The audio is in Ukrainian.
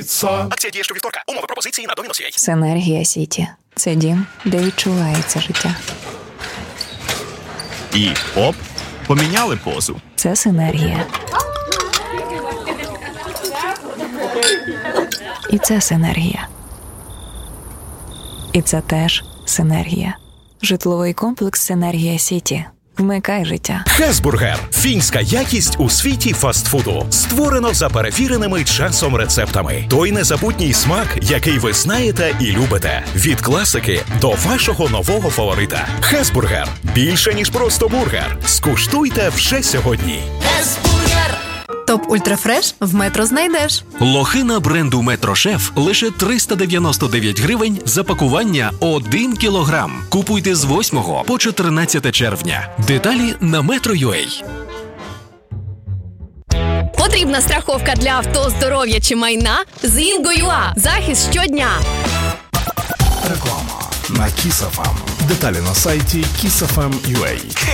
піца. Акція діє щовівторка. Умови пропозиції на Домінос.ua. Синергія Сіті. Це дім, де відчувається життя. І оп, поміняли позу. Це синергія. І це синергія. І це теж синергія. Житловий комплекс «Синергія Сіті». Вмикай життя. Хесбургер – фінська якість у світі фастфуду. Створено за перевіреними часом рецептами. Той незабутній смак, який ви знаєте і любите. Від класики до вашого нового фаворита. Хесбургер – більше, ніж просто бургер. Скуштуйте вже сьогодні. Топ Ультрафреш в Метро знайдеш. Лохина бренду Метрошеф лише 399 гривень за пакування 1 кілограм. Купуйте з 8 по 14 червня. Деталі на Metro.ua. Потрібна страховка для авто, здоров'я чи майна? З Інго.ua. Захист щодня. Реклама на Kiss FM. Деталі на сайті kissfm.ua.